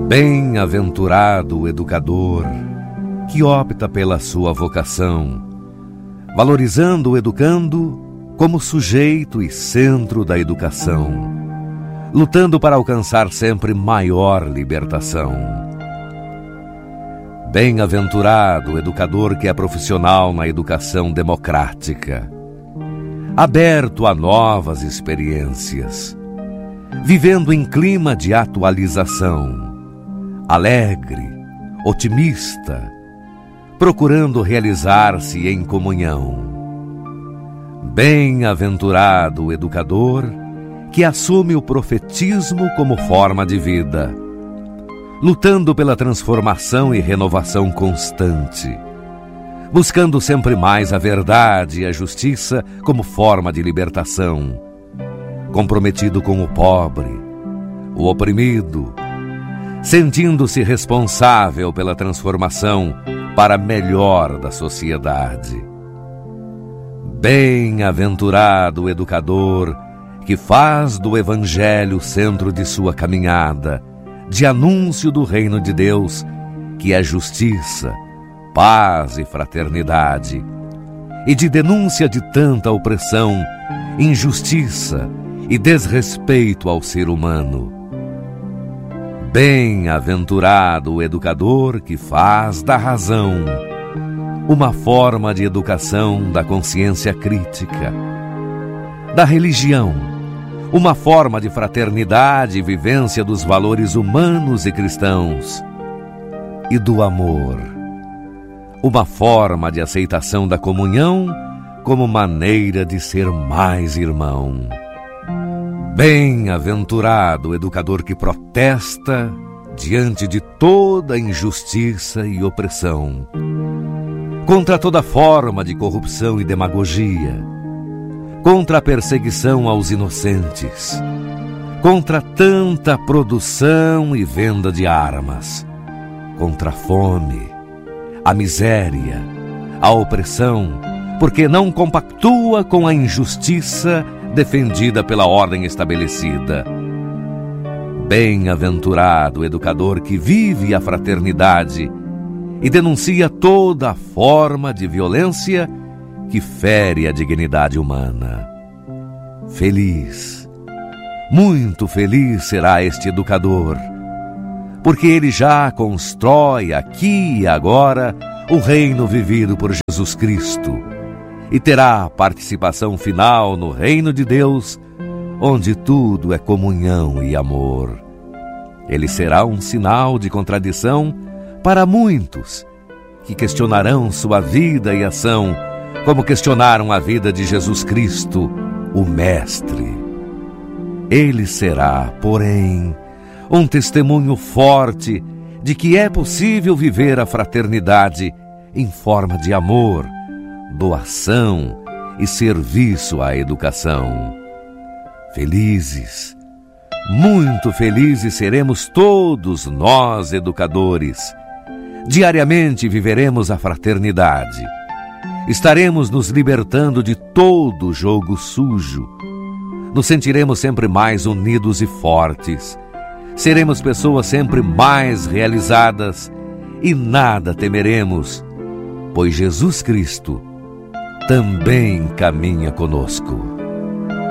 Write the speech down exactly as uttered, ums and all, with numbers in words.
Bem-aventurado o educador que opta pela sua vocação, valorizando o educando como sujeito e centro da educação, lutando para alcançar sempre maior libertação. Bem-aventurado o educador que é profissional na educação democrática, aberto a novas experiências, vivendo em clima de atualização, alegre, otimista, procurando realizar-se em comunhão. Bem-aventurado o educador que assume o profetismo como forma de vida, lutando pela transformação e renovação constante, buscando sempre mais a verdade e a justiça como forma de libertação, comprometido com o pobre, o oprimido, sentindo-se responsável pela transformação para melhor da sociedade. Bem-aventurado o educador que faz do Evangelho o centro de sua caminhada, de anúncio do reino de Deus, que é justiça, paz e fraternidade, e de denúncia de tanta opressão, injustiça e desrespeito ao ser humano. Bem-aventurado o educador que faz da razão uma forma de educação da consciência crítica, da religião uma forma de fraternidade e vivência dos valores humanos e cristãos, e do amor uma forma de aceitação da comunhão como maneira de ser mais irmão. Bem-aventurado o educador que protesta diante de toda injustiça e opressão, contra toda forma de corrupção e demagogia, contra a perseguição aos inocentes, contra tanta produção e venda de armas, contra a fome, a miséria, a opressão, porque não compactua com a injustiça defendida pela ordem estabelecida. Bem-aventurado o educador que vive a fraternidade e denuncia toda forma de violência que fere a dignidade humana. Feliz, muito feliz será este educador, porque ele já constrói aqui e agora o reino vivido por Jesus Cristo, e terá participação final no reino de Deus, onde tudo é comunhão e amor. Ele será um sinal de contradição para muitos que questionarão sua vida e ação, como questionaram a vida de Jesus Cristo, o Mestre. Ele será, porém, um testemunho forte de que é possível viver a fraternidade em forma de amor, doação e serviço à educação. Felizes, muito felizes seremos todos nós, educadores. Diariamente viveremos a fraternidade. Estaremos nos libertando de todo jogo sujo. Nos sentiremos sempre mais unidos e fortes. Seremos pessoas sempre mais realizadas e nada temeremos, pois Jesus Cristo também caminha conosco.